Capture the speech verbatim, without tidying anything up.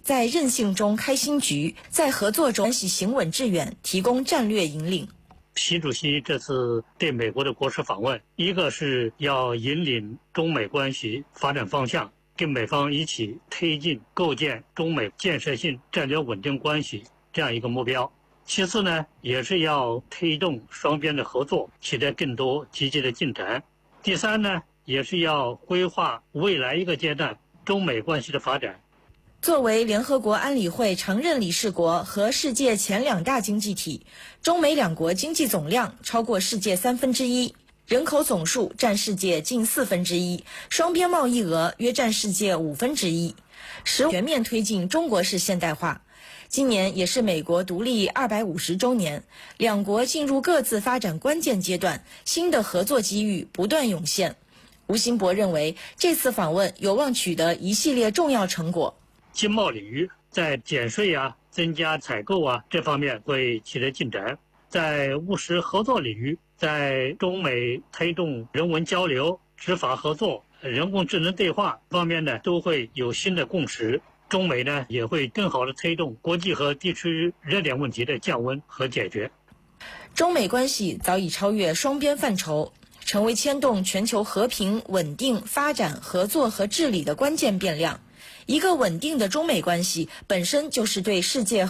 在韧性中开新局，在合作中关系行稳致远，提供战略引领。 习主席这次对美国的国事访问，一个是要引领中美关系发展方向，跟美方一起推进构建中美建设性战略稳定关系这样一个目标。其次呢，也是要推动双边的合作取得更多积极的进展。第三呢，也是要规划未来一个阶段中美关系的发展。 作为联合国安理会常任理事国和世界前两大经济体，中美两国经济总量超过世界三分之一，人口总数占世界近四分之一，双边贸易额约占世界五分之一，使全面推进中国式现代化。今年也是美国独立二百五十周年，两国进入各自发展关键阶段，新的合作机遇不断涌现。吴兴博认为，这次访问有望取得一系列重要成果。 经贸领域在减税啊、增加采购啊这方面会取得进展；在务实合作领域，在中美推动人文交流、执法合作、人工智能对话方面呢，都会有新的共识。中美呢也会更好地推动国际和地区热点问题的降温和解决。 中美关系早已超越双边范畴，成为牵动全球和平、稳定、发展、合作和治理的关键变量。一个稳定的中美关系本身就是对世界